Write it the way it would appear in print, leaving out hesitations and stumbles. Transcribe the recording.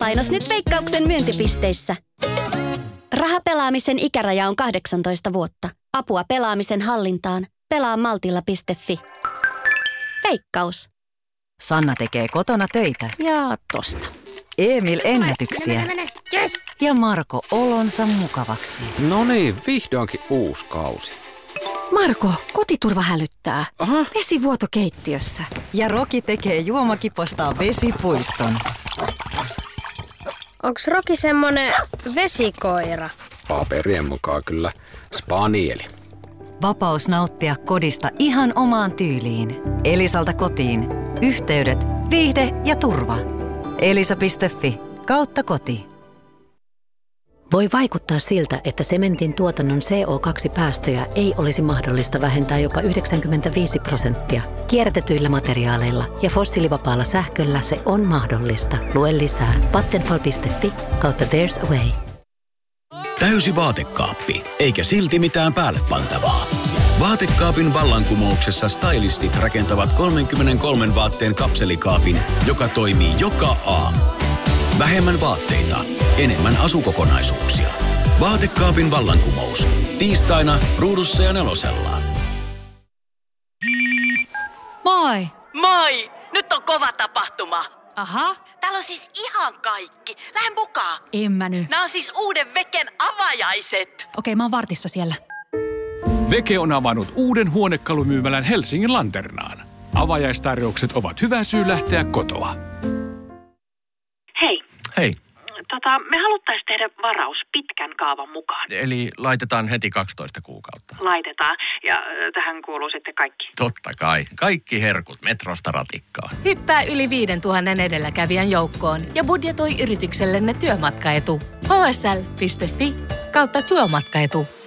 Rahapelainos nyt Veikkauksen myyntipisteissä. Rahapelaamisen ikäraja on 18 vuotta. Apua pelaamisen hallintaan. Pelaa Maltilla.fi. Veikkaus. Sanna tekee kotona töitä. Ja tosta. Emil ennätyksiä. Mene. Yes. Ja Marko olonsa mukavaksi. No niin, vihdoinkin uusi kausi. Marko, kotiturva hälyttää. Aha. Vesivuoto keittiössä. Ja Roki tekee juomakipostaan vesipuiston. Onks Roki semmonen vesikoira? Paperien mukaan kyllä spanieli. Vapaus nauttia kodista ihan omaan tyyliin. Elisalta kotiin. Yhteydet, viihde ja turva. Elisa.fi/koti. Voi vaikuttaa siltä, että sementin tuotannon CO2-päästöjä ei olisi mahdollista vähentää jopa 95%. Kierrätetyillä materiaaleilla ja fossiilivapaalla sähköllä se on mahdollista. Lue lisää vattenfall.fi/there's a way. Täysi vaatekaappi, eikä silti mitään päälle pantavaa. Vaatekaapin vallankumouksessa stylistit rakentavat 33 vaatteen kapselikaapin, joka toimii joka aamu. Vähemmän vaatteita, enemmän asukokonaisuuksia. Vaatekaapin vallankumous. Tiistaina Ruudussa ja Nelosella. Moi! Moi! Nyt on kova tapahtuma. Aha. Täällä on siis ihan kaikki. Lähde mukaan. En mä nyt. Nämä on siis uuden Veken avajaiset. Okei, mä oon vartissa siellä. Veke on avannut uuden huonekalumyymälän Helsingin Lanternaan. Avajaistarjoukset ovat hyvä syy lähteä kotoa. Hei. Hei. Me haluttaisiin tehdä varaus pitkän kaavan mukaan. Eli laitetaan heti 12 kuukautta. Laitetaan. Ja tähän kuuluu sitten kaikki. Totta kai. Kaikki herkut Metrosta ratikkaan. Hyppää yli 5000 edelläkävijän joukkoon ja budjetoi yrityksellenne työmatkaetu. hsl.fi/työmatkaetu.